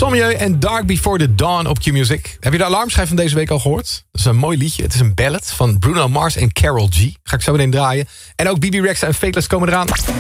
Sommieu en Dark Before the Dawn op Q-Music. Heb je de alarmschijf van deze week al gehoord? Dat is een mooi liedje. Het is een ballad van Bruno Mars en Karol G. Ga ik zo meteen draaien. En ook BB Rexa en Fateless komen eraan.